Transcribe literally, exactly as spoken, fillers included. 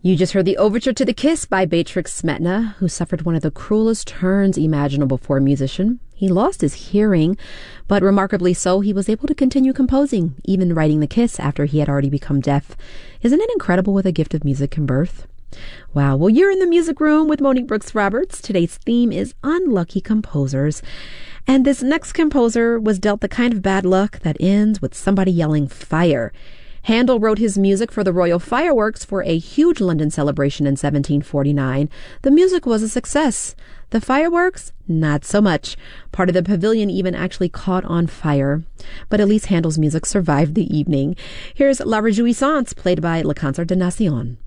You just heard the overture to The Kiss by Beatrix Smetana, who suffered one of the cruelest turns imaginable for a musician. He lost his hearing, but remarkably so, he was able to continue composing, even writing The Kiss after he had already become deaf. Isn't it incredible what a gift of music can birth? Wow. Well, you're in the music room with Monique Brooks Roberts. Today's theme is unlucky composers. And this next composer was dealt the kind of bad luck that ends with somebody yelling fire. Handel wrote his music for the royal fireworks for a huge London celebration in seventeen forty-nine. The music was a success. The fireworks, not so much. Part of the pavilion even actually caught on fire. But at least Handel's music survived the evening. Here's La Réjouissance, played by Le Concert de Nation.